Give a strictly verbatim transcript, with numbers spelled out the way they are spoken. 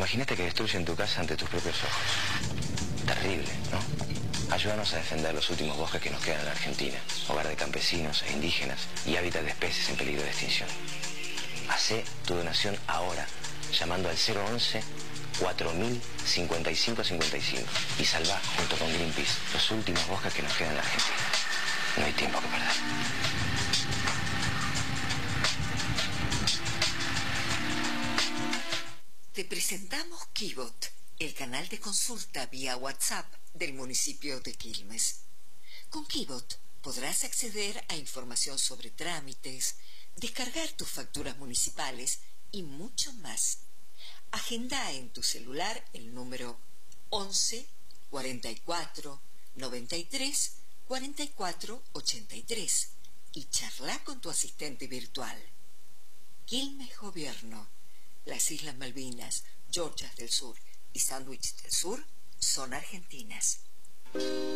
Imagínate que destruyen tu casa ante tus propios ojos. Terrible, ¿no? Ayúdanos a defender los últimos bosques que nos quedan en la Argentina, hogar de campesinos e indígenas y hábitat de especies en peligro de extinción. Hacé tu donación ahora, llamando al cero once, cuatro mil, cincuenta y cinco cincuenta y cinco y salvá, junto con Greenpeace, los últimos bosques que nos quedan en la Argentina. No hay tiempo que perder. Te presentamos Kibot, el canal de consulta vía WhatsApp del municipio de Quilmes. Con Kibot podrás acceder a información sobre trámites, descargar tus facturas municipales y mucho más. Agenda en tu celular el número once, cuarenta y cuatro, noventa y tres, cuarenta y cuatro, ochenta y tres y charla con tu asistente virtual. Quilmes Gobierno. Las Islas Malvinas, Georgias del Sur y Sandwich del Sur son argentinas.